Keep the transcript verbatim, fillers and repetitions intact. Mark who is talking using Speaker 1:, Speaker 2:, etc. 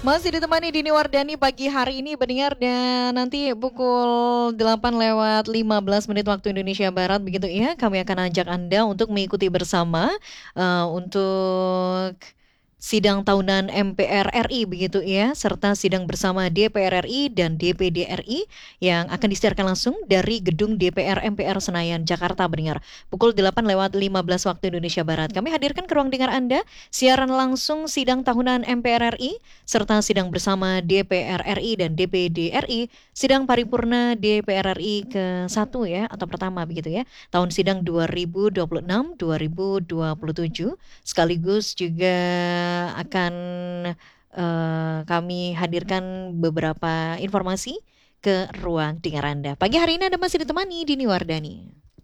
Speaker 1: Masih ditemani Dini Wardani pagi hari ini pendengar, dan nanti pukul delapan lewat lima belas menit waktu Indonesia Barat begitu ya, kami akan ajak Anda untuk mengikuti bersama eh, untuk sidang tahunan M P R R I begitu ya, serta sidang bersama D P R R I dan D P D R I yang akan disiarkan langsung dari gedung D P R M P R Senayan, Jakarta pendengar. Pukul delapan lewat lima belas waktu Indonesia Barat. Kami hadirkan ke ruang dengar Anda siaran langsung sidang tahunan M P R R I serta sidang bersama D P R R I dan D P D R I, sidang paripurna D P R R I ke satu ya, atau pertama begitu ya, tahun sidang dua ribu dua puluh enam dua ribu dua puluh tujuh, sekaligus juga akan eh, kami hadirkan beberapa informasi ke ruang dengar Anda. Pagi hari ini Anda masih ditemani Dini Wardani.